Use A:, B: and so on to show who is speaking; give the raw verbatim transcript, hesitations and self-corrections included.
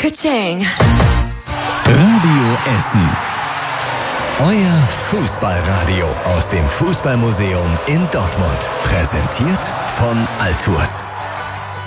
A: Ka-ching.
B: Radio Essen. Euer Fußballradio aus dem Fußballmuseum in Dortmund. Präsentiert von Altours.